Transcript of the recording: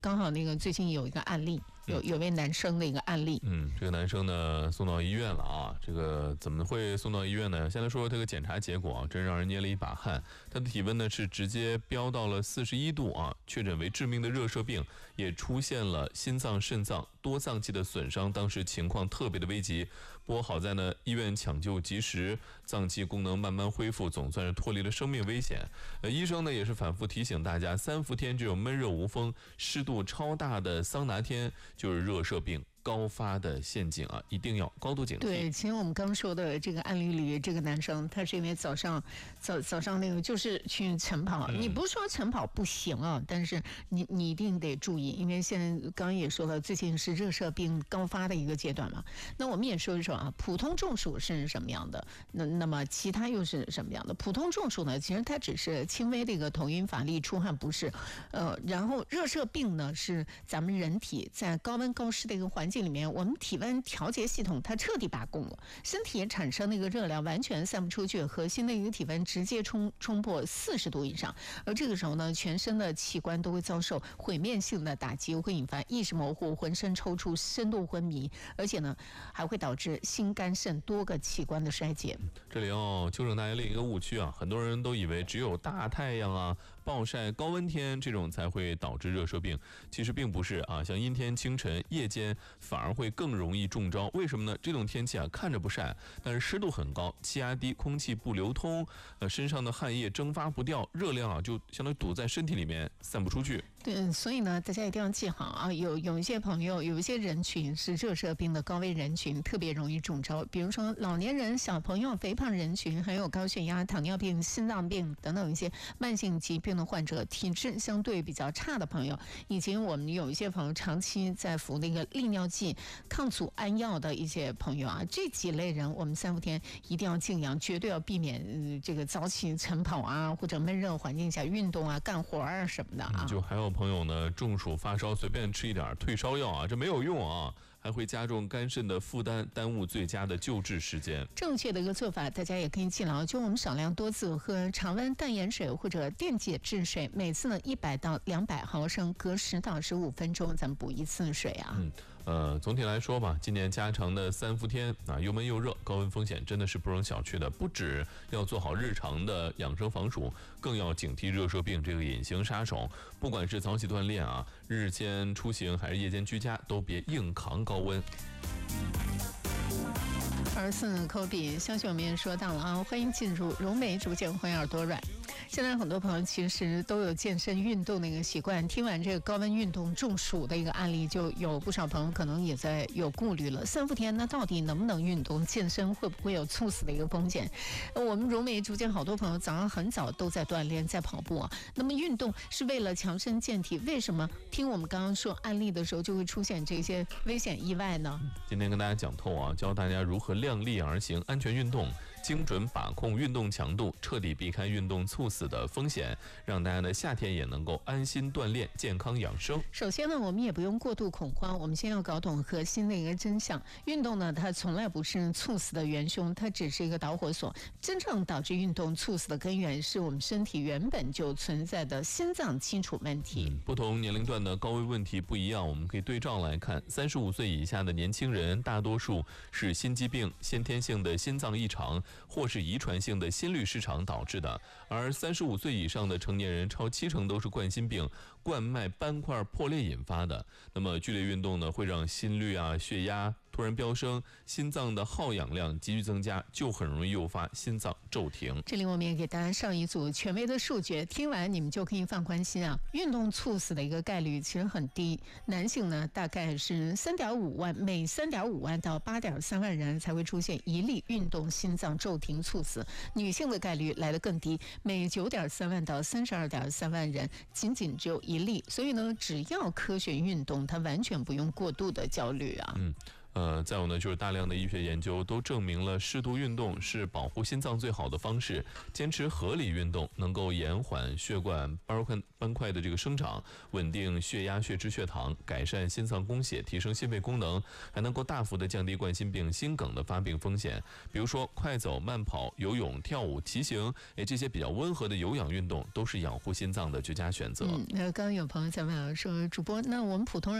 刚好那个最近有一个案例，有位男生的一个案例。 这个男生呢送到医院了啊。这个怎么会送到医院呢？先来说这个检查结果啊，真让人捏了一把汗。他的体温呢是直接飙到了41度啊，确诊为致命的热射病，也出现了心脏、肾脏多脏器的损伤，当时情况特别的危急。不过好在呢，医院抢救及时，脏器功能慢慢恢复，总算是脱离了生命危险。医生呢也是反复提醒大家，3伏天这种闷热无风、湿度超大的桑拿天就是热射病高发的陷阱啊，一定要高度警惕。 对，其实我们刚说的这个案例里，这个男生他是因为早上那个就是去晨跑，你不是说晨跑不行啊，但是你一定得注意，因为现在刚刚也说了，最近是热射病高发的一个阶段嘛。那我们也说一说啊，普通中暑是什么样的？那么其他又是什么样的？普通中暑呢，其实它只是轻微的一个头晕乏力、出汗不适，然后热射病呢是咱们人体在高温高湿的一个环境里面，我们体温调节系统它彻底罢工了，身体产生的一个热量完全散不出去，核心的一个体温直接冲破40度以上，而这个时候呢，全身的器官都会遭受毁灭性的打击，会引发意识模糊、浑身抽搐、深度昏迷，而且呢还会导致心肝肾多个器官的衰竭。 这里要纠正大家另一个误区啊，很多人都以为只有大太阳啊、暴晒、高温天这种才会导致热射病，其实并不是啊，像阴天、清晨、夜间反而会更容易中招。为什么呢？这种天气啊，看着不晒，但是湿度很高，气压低，空气不流通，身上的汗液蒸发不掉，热量啊就相当于堵在身体里面，散不出去。 对，所以呢，大家一定要记好啊，有一些朋友，有一些人群是热射病的高危人群，特别容易中招，比如说老年人、小朋友、肥胖人群，还有高血压、糖尿病、心脏病等等一些慢性疾病的患者，体质相对比较差的朋友，以及我们有一些朋友长期在服那个利尿剂、抗组胺药的一些朋友啊，这几类人我们3伏天一定要静养，绝对要避免这个早起晨跑啊，或者闷热环境下运动啊、干活啊什么的啊。 就还有朋友呢，中暑发烧随便吃一点退烧药啊，这没有用啊，还会加重肝肾的负担，耽误最佳的救治时间。 正确的一个做法，大家也可以记牢，就我们少量多次喝常温淡盐水或者电解质水，每次呢100到200毫升，隔10到15分钟咱们补一次水啊。 总体来说吧，今年加长的3伏天啊，又闷又热，高温风险真的是不容小觑的。不只要做好日常的养生防暑，更要警惕热射病这个隐形杀手。不管是早起锻炼啊，日间出行还是夜间居家，都别硬扛高温。 24科比消息我们也说到了啊，欢迎进入柔美逐渐欢迎耳朵软。现在很多朋友其实都有健身运动的一个习惯，听完这个高温运动中暑的一个案例，就有不少朋友可能也在有顾虑了。3伏天那到底能不能运动？健身会不会有猝死的一个风险？我们柔美逐渐好多朋友早上很早都在锻炼，在跑步啊。那么运动是为了强身健体，为什么听我们刚刚说案例的时候就会出现这些危险意外呢？ 今天跟大家讲透啊，教大家如何量力而行，安全运动，精准把控运动强度，彻底避开运动猝死的风险，让大家的夏天也能够安心锻炼，健康养生。 首先呢，我们也不用过度恐慌，我们先要搞懂核心的一个真相。运动呢，它从来不是猝死的元凶，它只是一个导火索。真正导致运动猝死的根源是我们身体原本就存在的心脏基础问题。 不同年龄段的高危问题不一样，我们可以对照来看。35岁以下的年轻人，大多数是心肌病、先天性的心脏异常，或是遗传性的心律失常导致的，而35岁以上的成年人超70%都是冠心病、冠脉斑块破裂引发的。那么剧烈运动呢，会让心率啊、血压突然飙升，心脏的耗氧量急剧增加，就很容易诱发心脏骤停。 这里我们也给大家上一组权威的数据，听完你们就可以放宽心啊。运动猝死的一个概率其实很低，男性呢大概是3.5万，每3.5万到8.3万人才会出现一例运动心脏骤停猝死，女性的概率来得更低，每9.3万到32.3万人仅只有一例。所以呢，只要科学运动，它完全不用过度的焦虑啊。 再有呢，就是大量的医学研究都证明了适度运动是保护心脏最好的方式。坚持合理运动能够延缓血管斑块的这个生长，稳定血压、血脂、血糖，改善心脏供血，提升心肺功能，还能够大幅的降低冠心病、心梗的发病风险。比如说快走、慢跑、游泳、跳舞、骑行，这些比较温和的有氧运动都是养护心脏的绝佳选择。 刚刚有朋友在问说，主播，那我们普通人